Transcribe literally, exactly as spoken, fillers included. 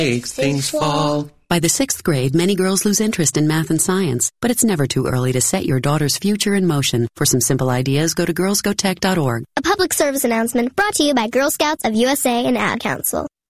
makes things fall. By the sixth grade, many girls lose interest in math and science, but it's never too early to set your daughter's future in motion. For some simple ideas, go to girls go tech dot org. A public service announcement brought to you by Girl Scouts of U S A and Ad Council.